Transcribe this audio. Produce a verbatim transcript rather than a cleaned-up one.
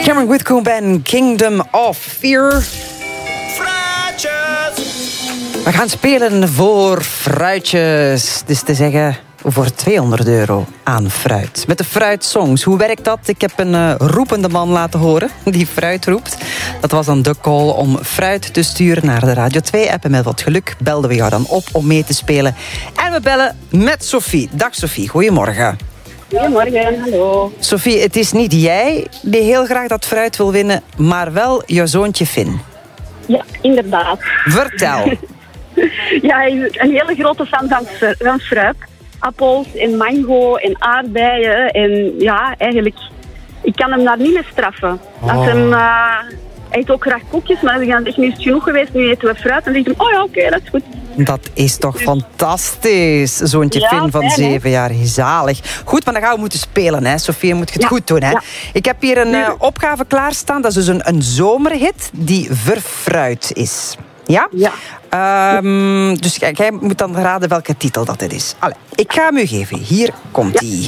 Cameron Whitcomb en Kingdom of Fear. We gaan spelen voor fruitjes. Dus te zeggen, voor tweehonderd euro aan fruit. Met de fruitsongs. Hoe werkt dat? Ik heb een uh, roepende man laten horen die fruit roept. Dat was dan de call om fruit te sturen naar de Radio twee-app. En met wat geluk belden we jou dan op om mee te spelen. En we bellen met Sophie. Dag Sophie, goedemorgen. Goedemorgen, hallo. Sophie, het is niet jij die heel graag dat fruit wil winnen, maar wel jouw zoontje Finn. Ja, inderdaad. Vertel. Ja, hij is een hele grote fan van, van fruit. Appels en mango en aardbeien. En ja, eigenlijk, ik kan hem daar niet mee straffen. Oh. Als hem, uh, hij eet ook graag koekjes, maar als ik dan zeg, nu is het genoeg geweest, nu eten we fruit. Dan zegt hij, oh ja, oké, okay, dat is goed. Dat is toch fantastisch. Zoontje Ja, Finn van fijn, zeven jaar, zalig. Goed, maar dan gaan we moeten spelen, hè. Sophie, moet je het Ja, goed doen, hè. ja. Ik heb hier een uh, opgave klaarstaan. Dat is dus een, een zomerhit die verfruit is. Ja? Ja. Um, dus jij moet dan raden welke titel dat het is. Allee, ik ga hem u geven. Hier komt-ie.